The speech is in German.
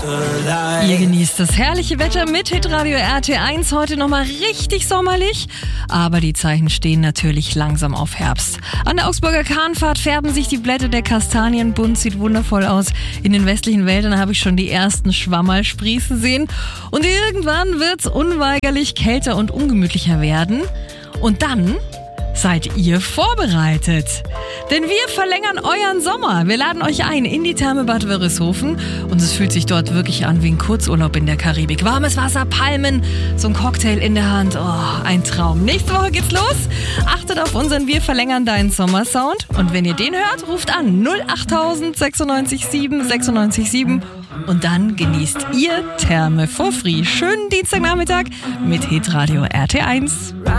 Ihr genießt das herrliche Wetter mit Hitradio RT1. Heute nochmal richtig sommerlich, aber die Zeichen stehen natürlich langsam auf Herbst. An der Augsburger Kahnfahrt färben sich die Blätter der Kastanien bunt, sieht wundervoll aus. In den westlichen Wäldern habe ich schon die ersten Schwammerl sprießen sehen. Und irgendwann wird's unweigerlich kälter und ungemütlicher werden. Und dann seid ihr vorbereitet. Denn wir verlängern euren Sommer. Wir laden euch ein in die Therme Bad Wörishofen und es fühlt sich dort wirklich an wie ein Kurzurlaub in der Karibik. Warmes Wasser, Palmen, so ein Cocktail in der Hand. Oh, ein Traum. Nächste Woche geht's los. Achtet auf unseren Wir verlängern deinen Sommersound. Und wenn ihr den hört, ruft an 08000 96 7 96 7 und dann genießt ihr Therme for free. Schönen Dienstagnachmittag mit Hitradio RT1.